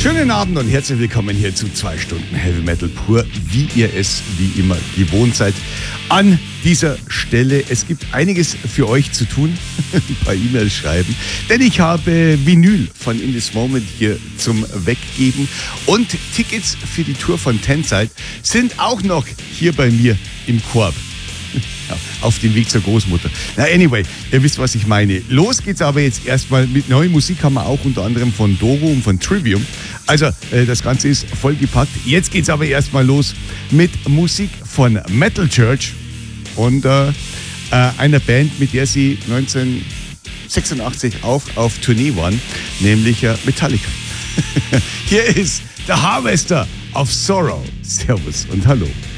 Schönen Abend und herzlich willkommen hier zu 2 Stunden Heavy Metal pur, wie ihr es wie immer gewohnt seid. An dieser Stelle, es gibt einiges für euch zu tun, ein paar E-Mails schreiben, denn ich habe Vinyl von In This Moment hier zum Weggeben und Tickets für die Tour von Tenside sind auch noch hier bei mir im Korb. Ja, auf dem Weg zur Großmutter. Na, anyway, ihr wisst, was ich meine. Los geht's aber jetzt erstmal mit neuer Musik, haben wir auch unter anderem von Doro und von Trivium. Also, das Ganze ist vollgepackt. Jetzt geht's aber erstmal los mit Musik von Metal Church und einer Band, mit der sie 1986 auf Tournee waren, nämlich Metallica. Hier ist The Harvester of Sorrow. Servus und hallo.